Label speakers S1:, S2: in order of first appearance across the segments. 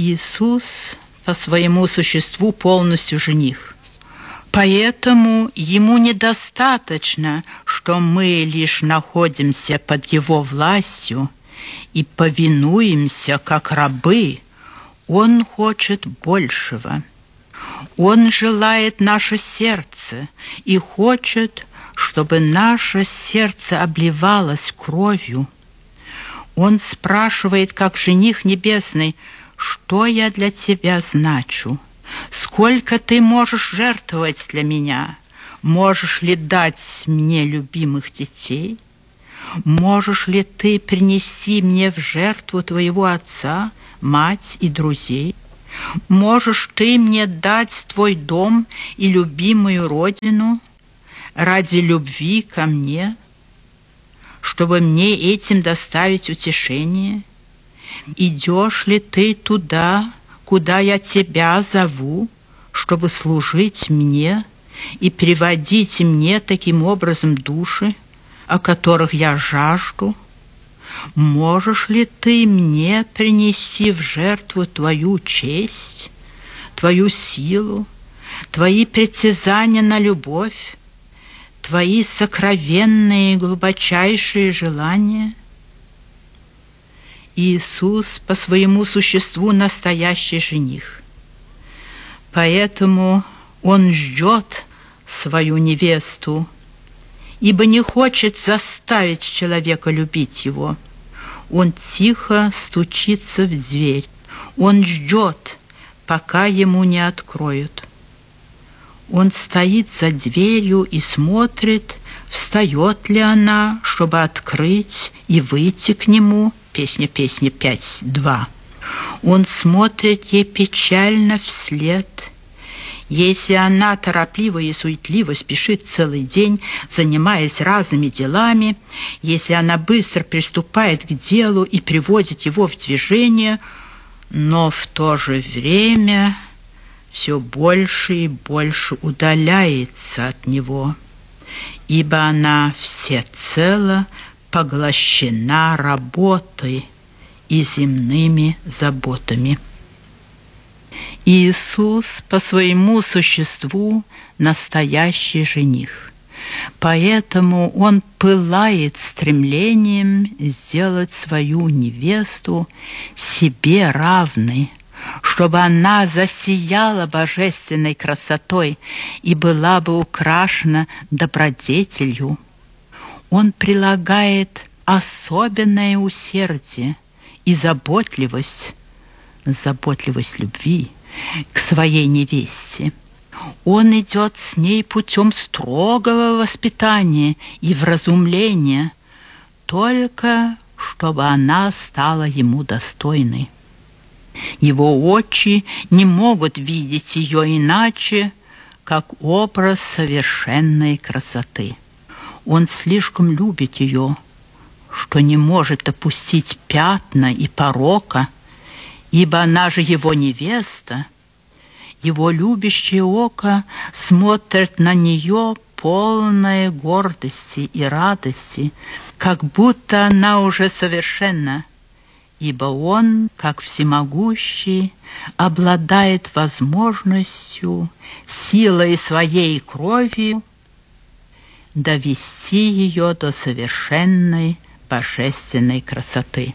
S1: Иисус по своему существу полностью жених. Поэтому ему недостаточно, что мы лишь находимся под его властью и повинуемся как рабы. Он хочет большего. Он желает наше сердце и хочет, чтобы наше сердце обливалось кровью. Он спрашивает, как жених небесный: «Что я для тебя значу? Сколько ты можешь жертвовать для меня? Можешь ли дать мне любимых детей? Можешь ли ты принести мне в жертву твоего отца, мать и друзей? Можешь ты мне дать твой дом и любимую родину ради любви ко мне, чтобы мне этим доставить утешение? Идешь ли ты туда, куда я тебя зову, чтобы служить мне и приводить мне таким образом души, о которых я жажду? Можешь ли ты мне принести в жертву твою честь, твою силу, твои притязания на любовь, твои сокровенные и глубочайшие желания?» Иисус по своему существу настоящий жених. Поэтому Он ждет свою невесту, ибо не хочет заставить человека любить Его. Он тихо стучится в дверь. Он ждет, пока Ему не откроют. Он стоит за дверью и смотрит, встает ли она, чтобы открыть и выйти к Нему. Песня 5:2. Он смотрит ей печально вслед. Если она торопливо и суетливо спешит целый день, занимаясь разными делами, если она быстро приступает к делу и приводит его в движение, но в то же время все больше и больше удаляется от него, ибо она всецело поглощена работой и земными заботами. Иисус по своему существу настоящий жених, поэтому Он пылает стремлением сделать свою невесту себе равной, чтобы она засияла божественной красотой и была бы украшена добродетелью. Он прилагает особенное усердие и заботливость любви к своей невесте. Он идет с ней путем строгого воспитания и вразумления, только чтобы она стала ему достойной. Его очи не могут видеть ее иначе, как образ совершенной красоты. Он слишком любит ее, что не может допустить пятна и порока, ибо она же его невеста. Его любящее око смотрит на нее полное гордости и радости, как будто она уже совершенна, ибо Он, как всемогущий, обладает возможностью, силой своей крови довести ее до совершенной божественной красоты.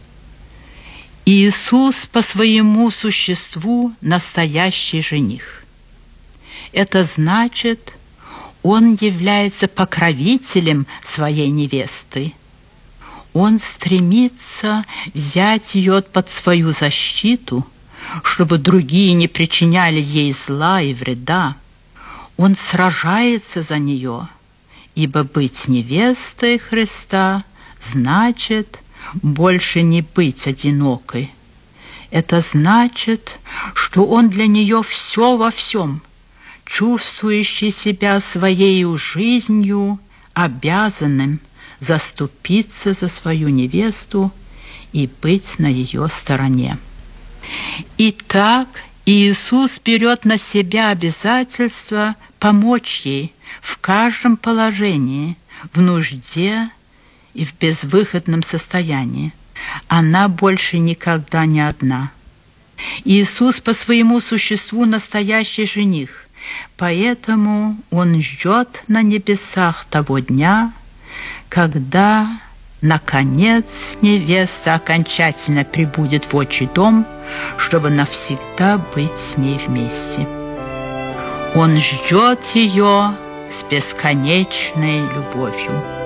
S1: Иисус по своему существу настоящий жених. Это значит, Он является покровителем своей невесты. Он стремится взять ее под свою защиту, чтобы другие не причиняли ей зла и вреда. Он сражается за нее, ибо быть невестой Христа значит больше не быть одинокой. Это значит, что Он для нее все во всем, чувствующий себя своей жизнью обязанным заступиться за свою невесту и быть на ее стороне. Итак, Иисус берет на себя обязательство помочь ей в каждом положении, в нужде и в безвыходном состоянии. Она больше никогда не одна. Иисус по своему существу настоящий жених, поэтому Он ждет на небесах того дня, когда, наконец, невеста окончательно прибудет в отчий дом, чтобы навсегда быть с ней вместе. Он ждет ее с бесконечной любовью.